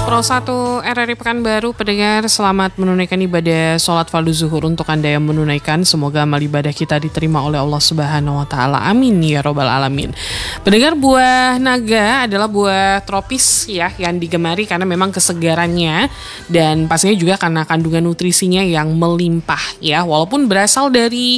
Pro 1 RRI Pekanbaru, pendengar, selamat menunaikan ibadah sholat fardu zuhur untuk Anda yang menunaikan. Semoga amal ibadah kita diterima oleh Allah Subhanahu wa Ta'ala. Amin ya Robbal Alamin. Pendengar, buah naga adalah buah tropis ya, yang digemari karena memang kesegarannya dan pastinya juga karena kandungan nutrisinya yang melimpah ya. Walaupun berasal dari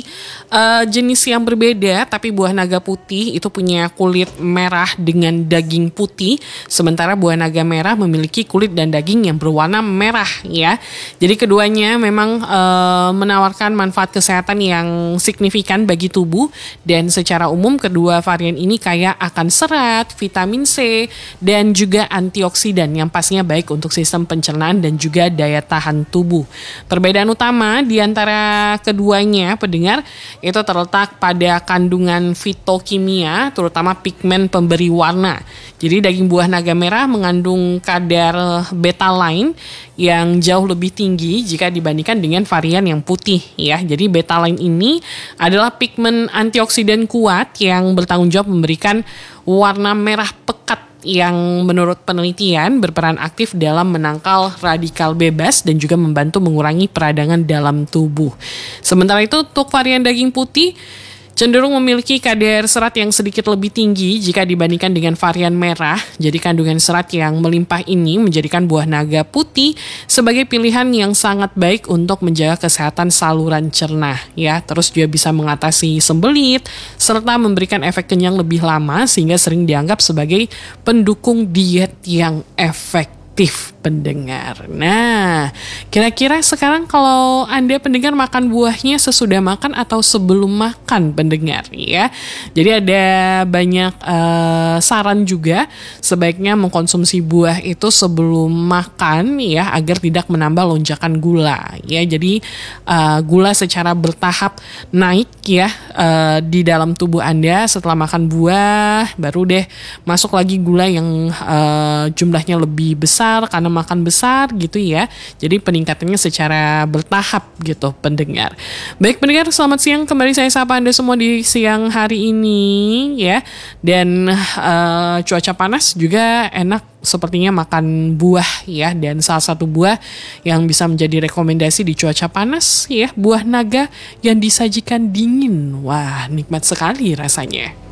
jenis yang berbeda, tapi buah naga putih itu punya kulit merah dengan daging putih, sementara buah naga merah memiliki kulit dan daging yang berwarna merah ya. Jadi keduanya memang menawarkan manfaat kesehatan yang signifikan bagi tubuh, dan secara umum kedua varian ini kaya akan serat, vitamin C, dan juga antioksidan yang pastinya baik untuk sistem pencernaan dan juga daya tahan tubuh. Perbedaan utama di antara keduanya, pendengar, itu terletak pada kandungan fitokimia, terutama pigmen pemberi warna. Jadi daging buah naga merah mengandung kadar betalain yang jauh lebih tinggi jika dibandingkan dengan varian yang putih ya. Jadi betalain ini adalah pigmen antioksidan kuat yang bertanggung jawab memberikan warna merah pekat yang menurut penelitian berperan aktif dalam menangkal radikal bebas dan juga membantu mengurangi peradangan dalam tubuh. Sementara itu untuk varian daging putih cenderung memiliki kadar serat yang sedikit lebih tinggi jika dibandingkan dengan varian merah. Jadi kandungan serat yang melimpah ini menjadikan buah naga putih sebagai pilihan yang sangat baik untuk menjaga kesehatan saluran cerna ya. Terus juga bisa mengatasi sembelit serta memberikan efek kenyang lebih lama, sehingga sering dianggap sebagai pendukung diet yang efektif, pendengar. Nah, kira-kira sekarang kalau Anda pendengar makan buahnya sesudah makan atau sebelum makan, pendengar ya. Jadi ada banyak saran juga sebaiknya mengkonsumsi buah itu sebelum makan ya, agar tidak menambah lonjakan gula ya. Jadi gula secara bertahap naik ya di dalam tubuh Anda. Setelah makan buah baru deh masuk lagi gula yang jumlahnya lebih besar karena makan besar gitu ya. Jadi peningkatannya secara bertahap gitu, pendengar. Baik pendengar, selamat siang, kembali saya sapa Anda semua di siang hari ini ya. Dan cuaca panas juga enak sepertinya makan buah ya. Dan salah satu buah yang bisa menjadi rekomendasi di cuaca panas ya, buah naga yang disajikan dingin. Wah, nikmat sekali rasanya.